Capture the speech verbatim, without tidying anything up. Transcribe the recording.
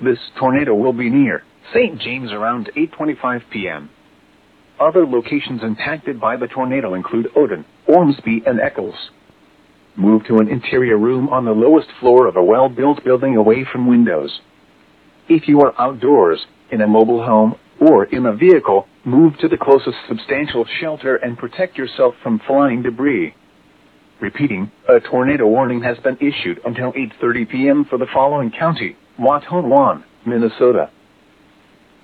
This tornado will be near Saint James around eight twenty-five p m Other locations impacted by the tornado include Odin, Ormsby, and Eccles. Move to an interior room on the lowest floor of a well-built building away from windows. If you are outdoors, in a mobile home, or in a vehicle, move to the closest substantial shelter and protect yourself from flying debris. Repeating, a tornado warning has been issued until eight thirty p m for the following county: Watonwan, Minnesota,